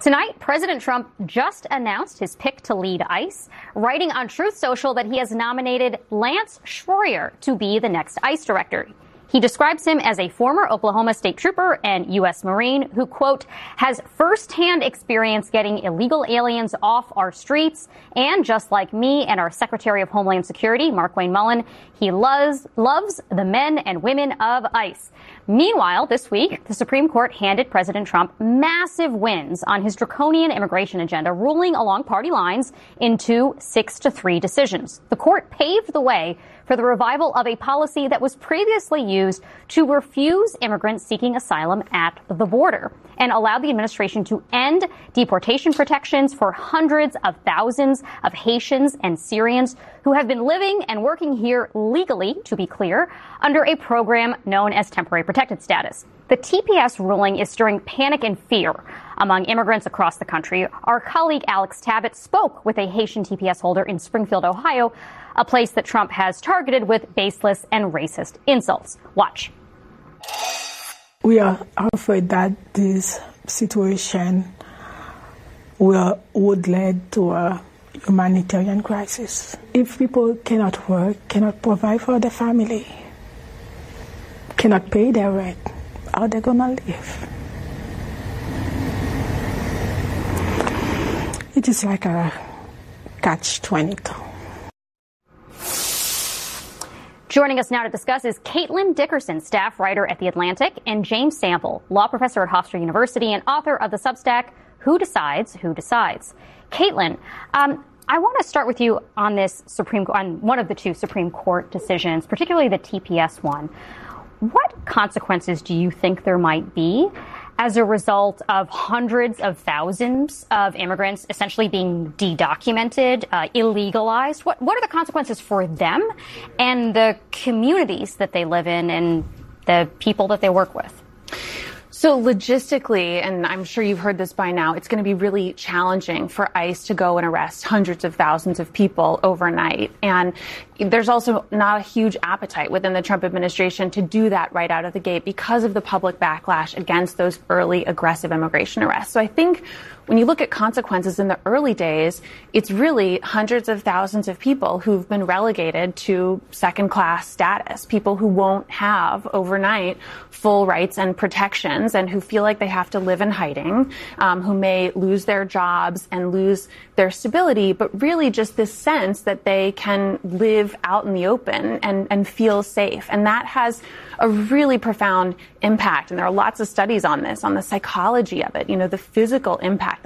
Tonight, President Trump just announced his pick to lead ICE, writing on Truth Social that he has nominated Lance Schroyer to be the next ICE director. He describes him as a former Oklahoma State Trooper and U.S. Marine who, quote, has firsthand experience getting illegal aliens off our streets. And just like me and our Secretary of Homeland Security, Markwayne Mullin, he loves the men and women of ICE. Meanwhile, this week, the Supreme Court handed President Trump massive wins on his draconian immigration agenda, ruling along party lines in two 6-3 decisions. The court paved the way for the revival of a policy that was previously used to refuse immigrants seeking asylum at the border and allowed the administration to end deportation protections for hundreds of thousands of Haitians and Syrians who have been living and working here legally, to be clear, under a program known as temporary protected status. The TPS ruling is stirring panic and fear among immigrants across the country. Our colleague Alex Tabbitt spoke with a Haitian TPS holder in Springfield, Ohio, a place that Trump has targeted with baseless and racist insults. Watch. We are afraid that this situation would lead to a humanitarian crisis. If people cannot work, cannot provide for their family, cannot pay their rent, how are they going to live? It is like a catch-22. Joining us now to discuss is Caitlin Dickerson, staff writer at The Atlantic, and James Sample, law professor at Hofstra University and author of the Substack, Who Decides, Who Decides. Caitlin, I want to start with you on on one of the two Supreme Court decisions, particularly the TPS one. What consequences do you think there might be as a result of hundreds of thousands of immigrants essentially being de-documented, illegalized? What are the consequences for them and the communities that they live in and the people that they work with? So logistically, and I'm sure you've heard this by now, it's going to be really challenging for ICE to go and arrest hundreds of thousands of people overnight. And there's also not a huge appetite within the Trump administration to do that right out of the gate because of the public backlash against those early aggressive immigration arrests. So I think when you look at consequences in the early days, it's really hundreds of thousands of people who've been relegated to second-class status, people who won't have overnight full rights and protections and who feel like they have to live in hiding, who may lose their jobs and lose their stability, but really just this sense that they can live out in the open and feel safe. And that has a really profound impact. And there are lots of studies on this, on the psychology of it, the physical impact